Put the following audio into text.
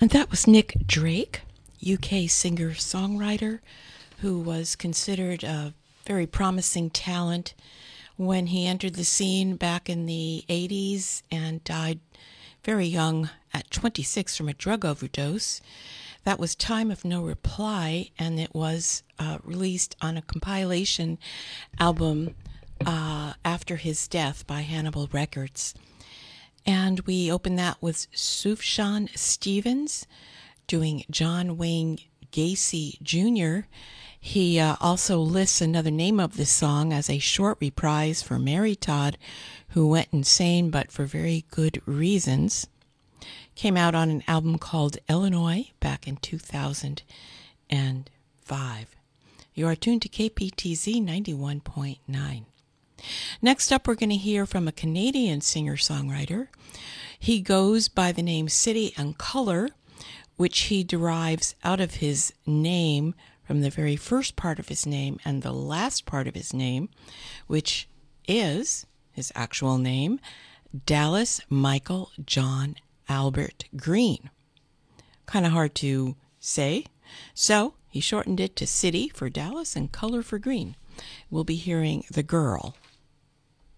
And that was Nick Drake, UK singer-songwriter, who was considered a very promising talent when he entered the scene back in the 80s and died very young at 26 from a drug overdose. That was Time of No Reply, and it was released on a compilation album after his death by Hannibal Records. And we opened that with Sufjan Stevens doing John Wayne Gacy Jr. He also lists another name of this song as a short reprise for Mary Todd, who went insane but for very good reasons. Came out on an album called Illinois back in 2005. You are tuned to KPTZ 91.9. Next up, we're going to hear from a Canadian singer-songwriter. He goes by the name City and Color, which he derives out of his name from the very first part of his name and the last part of his name, which is his actual name, Dallas Michael John Albert Green. Kind of hard to say, so he shortened it to City for Dallas and Color for Green. We'll be hearing The Girl.